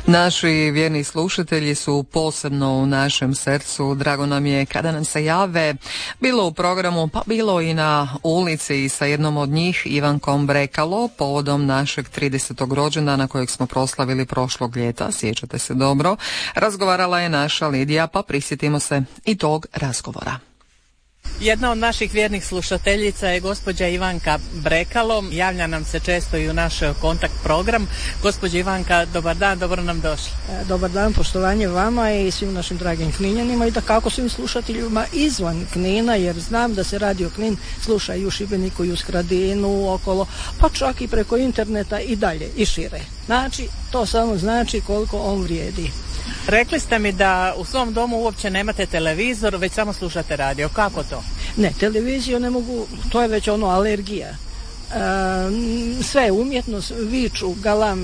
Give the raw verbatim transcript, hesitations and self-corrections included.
Naši vjerni slušatelji su posebno u našem srcu. Drago nam je kada nam se jave, bilo u programu, pa bilo i na ulici, sa jednom od njih, Ivankom Brekalo, povodom našeg tridesetog rođendana kojeg smo proslavili prošlog ljeta, sjećate se dobro. Razgovarala je naša Lidija, pa prisjetimo se i tog razgovora. Jedna od naših vjernih slušateljica je gospođa Ivanka Brekalo. Javlja nam se često i u naš kontakt program. Gospođa Ivanka, dobar dan, dobro nam došli. Dobar dan, poštovanje vama i svim našim dragim Kninjanima i da kako svim slušateljima izvan Knina, jer znam da se Radio Knin sluša i u Šibeniku i u Skradinu okolo, pa čak i preko interneta i dalje i šire. Znači, to samo znači koliko on vrijedi. Rekli ste mi da u svom domu uopće nemate televizor, već samo slušate radio. Kako to? Ne, televiziju ne mogu, to je već ono alergija. E, sve je umjetnost, viču, galam,